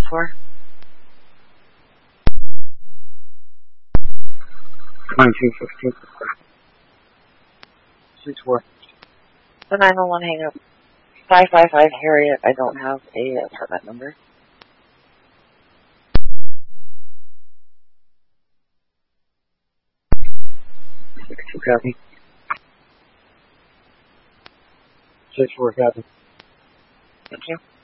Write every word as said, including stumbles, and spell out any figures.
for? twenty-two fifteen. six four. The nine one one hang up. five five five Harriet. I don't have a apartment number. six two copy. six four copy. Thank you.